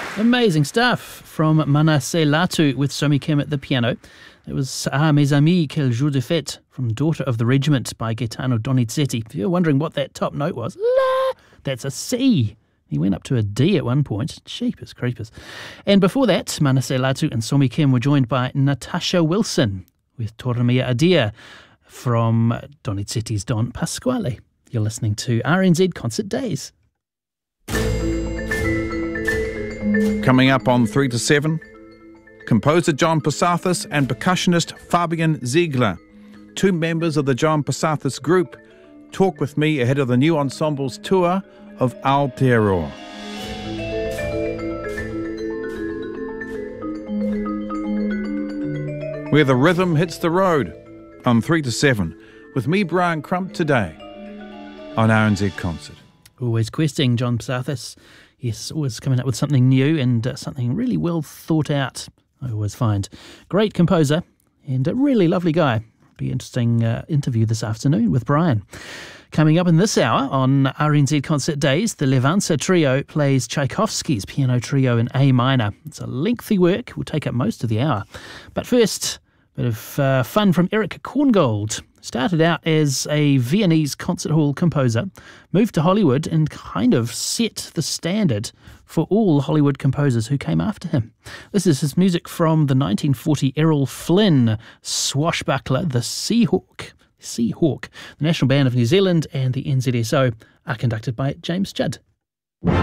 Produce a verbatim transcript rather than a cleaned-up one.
Amazing stuff from Manasseh Latu with Somi Kim at the piano. It was Ah Mes Amis, Quel Jour de Fête from Daughter of the Regiment by Gaetano Donizetti. If you're wondering what that top note was, la, that's a C. He went up to a D at one point. Cheapers creepers. And before that, Manasseh Latu and Somi Kim were joined by Natasha Wilson with Torna Mia Adia from Donizetti's Don Pasquale. You're listening to R N Z Concert Days. Coming up on three to seven, composer John Passathis and percussionist Fabian Ziegler, two members of the John Passathis group, talk with me ahead of the new ensemble's tour of Aotearoa. Where the rhythm hits the road on three to seven, with me, Brian Crump, today on R N Z Concert. Always questing John Passathis. Yes, always coming up with something new and uh, something really well thought out, I always find. Great composer and a really lovely guy. Be an interesting uh, interview this afternoon with Brian. Coming up in this hour on R N Z Concert Days, the Levanza Trio plays Tchaikovsky's Piano Trio in A minor. It's a lengthy work, will take up most of the hour. But first, a bit of uh, fun from Eric Korngold. Started out as a Viennese concert hall composer, moved to Hollywood and kind of set the standard for all Hollywood composers who came after him. This is his music from the nineteen forty Errol Flynn swashbuckler, The Seahawk. Seahawk. The National Band of New Zealand and the N Z S O are conducted by James Judd.